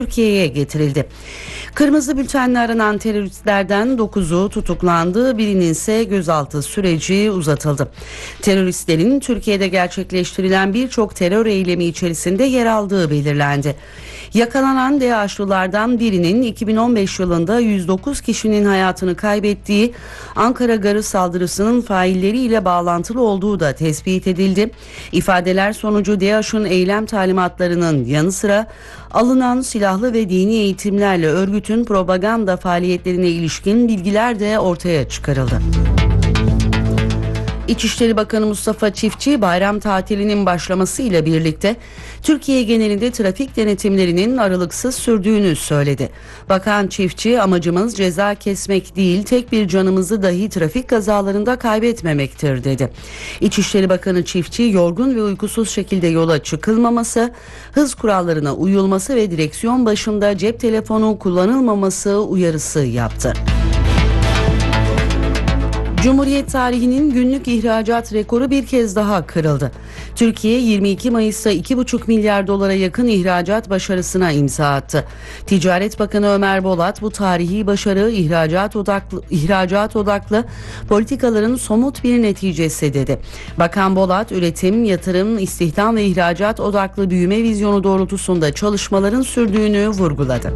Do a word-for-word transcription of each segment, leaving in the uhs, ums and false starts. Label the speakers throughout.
Speaker 1: Türkiye'ye getirildi. Kırmızı bültenle aranan teröristlerden dokuzu tutuklandı, birinin ise gözaltı süreci uzatıldı. Teröristlerin Türkiye'de gerçekleştirilen birçok terör eylemi içerisinde yer aldığı belirlendi. Yakalanan DAEŞ'lılardan birinin iki bin on beş yılında yüz dokuz kişinin hayatını kaybettiği Ankara Garı saldırısının failleriyle bağlantılı olduğu da tespit edildi. İfadeler sonucu DAEŞ'in eylem talimatlarının yanı sıra alınan silahlı ve dini eğitimlerle örgütün propaganda faaliyetlerine ilişkin bilgiler de ortaya çıkarıldı. İçişleri Bakanı Mustafa Çiftçi bayram tatilinin başlamasıyla birlikte Türkiye genelinde trafik denetimlerinin aralıksız sürdüğünü söyledi. Bakan Çiftçi, amacımız ceza kesmek değil, tek bir canımızı dahi trafik kazalarında kaybetmemektir dedi. İçişleri Bakanı Çiftçi, yorgun ve uykusuz şekilde yola çıkılmaması, hız kurallarına uyulması ve direksiyon başında cep telefonu kullanılmaması uyarısı yaptı. Cumhuriyet tarihinin günlük ihracat rekoru bir kez daha kırıldı. Türkiye yirmi iki Mayıs'ta iki buçuk milyar dolara yakın ihracat başarısına imza attı. Ticaret Bakanı Ömer Bolat, bu tarihi başarı ihracat odaklı, ihracat odaklı politikaların somut bir neticesi dedi. Bakan Bolat, üretim, yatırım, istihdam ve ihracat odaklı büyüme vizyonu doğrultusunda çalışmaların sürdüğünü vurguladı.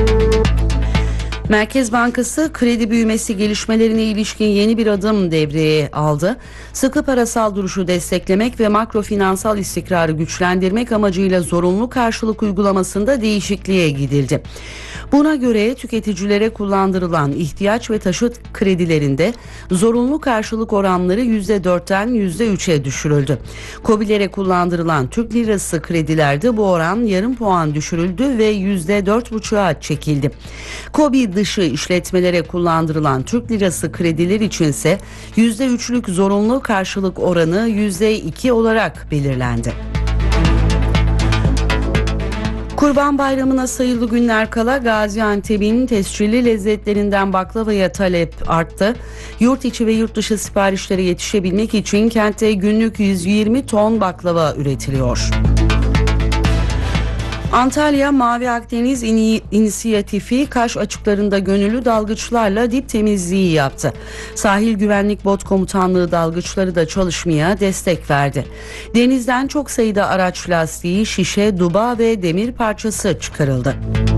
Speaker 1: Merkez Bankası kredi büyümesi gelişmelerine ilişkin yeni bir adım devreye aldı. Sıkı parasal duruşu desteklemek ve makrofinansal istikrarı güçlendirmek amacıyla zorunlu karşılık uygulamasında değişikliğe gidildi. Buna göre tüketicilere kullandırılan ihtiyaç ve taşıt kredilerinde zorunlu karşılık oranları yüzde dörtten yüzde üçe düşürüldü. KOBİ'lere kullandırılan Türk lirası kredilerde bu oran yarım puan düşürüldü ve yüzde dört buçuğa çekildi. KOBİ dışı işletmelere kullandırılan Türk lirası krediler içinse yüzde üçlük zorunlu karşılık oranı yüzde iki olarak belirlendi. Kurban Bayramı'na sayılı günler kala Gaziantep'in tescilli lezzetlerinden baklavaya talep arttı. Yurt içi ve yurt dışı siparişlere yetişebilmek için kentte günlük yüz yirmi ton baklava üretiliyor. Antalya Mavi Akdeniz İnisiyatifi Kaş açıklarında gönüllü dalgıçlarla dip temizliği yaptı. Sahil Güvenlik Bot Komutanlığı dalgıçları da çalışmaya destek verdi. Denizden çok sayıda araç lastiği, şişe, duba ve demir parçası çıkarıldı.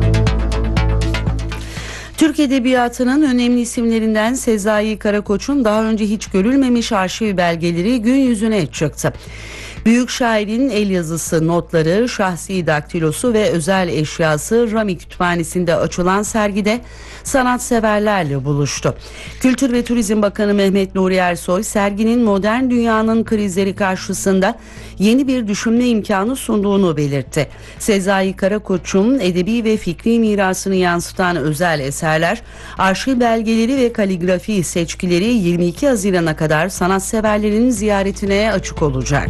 Speaker 1: Türk Edebiyatı'nın önemli isimlerinden Sezai Karakoç'un daha önce hiç görülmemiş arşiv belgeleri gün yüzüne çıktı. Büyük şairin el yazısı, notları, şahsi daktilosu ve özel eşyası Rami Kütüphanesi'nde açılan sergide sanatseverlerle buluştu. Kültür ve Turizm Bakanı Mehmet Nuri Ersoy, serginin modern dünyanın krizleri karşısında yeni bir düşünme imkanı sunduğunu belirtti. Sezai Karakoç'un edebi ve fikri mirasını yansıtan özel eserler, arşiv belgeleri ve kaligrafi seçkileri yirmi iki Haziran'a kadar sanatseverlerin ziyaretine açık olacak.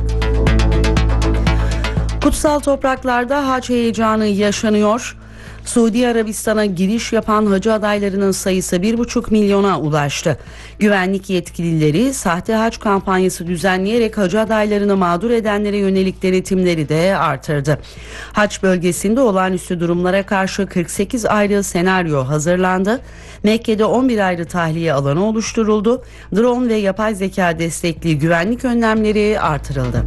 Speaker 1: Kutsal topraklarda hac heyecanı yaşanıyor. Suudi Arabistan'a giriş yapan hacı adaylarının sayısı bir buçuk milyona ulaştı. Güvenlik yetkilileri sahte hac kampanyası düzenleyerek hacı adaylarını mağdur edenlere yönelik denetimleri de artırdı. Hac bölgesinde olağanüstü durumlara karşı kırk sekiz ayrı senaryo hazırlandı. Mekke'de on bir ayrı tahliye alanı oluşturuldu. Drone ve yapay zeka destekli güvenlik önlemleri artırıldı.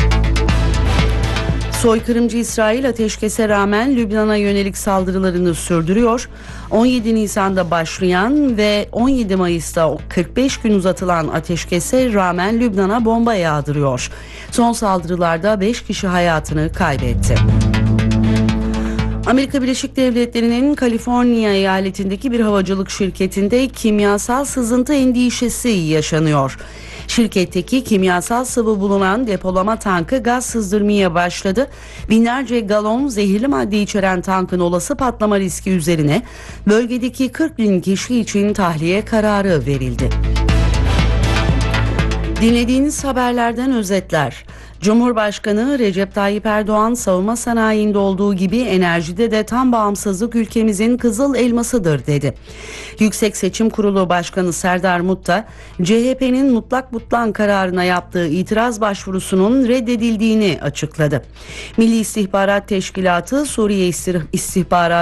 Speaker 1: Soykırımcı İsrail ateşkese rağmen Lübnan'a yönelik saldırılarını sürdürüyor. on yedi Nisan'da başlayan ve on yedi Mayıs'ta kırk beş gün uzatılan ateşkese rağmen Lübnan'a bomba yağdırıyor. Son saldırılarda beş kişi hayatını kaybetti. Amerika Birleşik Devletleri'nin Kaliforniya eyaletindeki bir havacılık şirketinde kimyasal sızıntı endişesi yaşanıyor. Şirketteki kimyasal sıvı bulunan depolama tankı gaz sızdırmaya başladı. Binlerce galon zehirli madde içeren tankın olası patlama riski üzerine bölgedeki kırk bin kişi için tahliye kararı verildi. Dinlediğiniz haberlerden özetler. Cumhurbaşkanı Recep Tayyip Erdoğan savunma sanayinde olduğu gibi enerjide de tam bağımsızlık ülkemizin kızıl elmasıdır dedi. Yüksek Seçim Kurulu Başkanı Serdar Mut'ta C H P'nin mutlak butlan kararına yaptığı itiraz başvurusunun reddedildiğini açıkladı. Milli İstihbarat Teşkilatı Suriye İstihbarat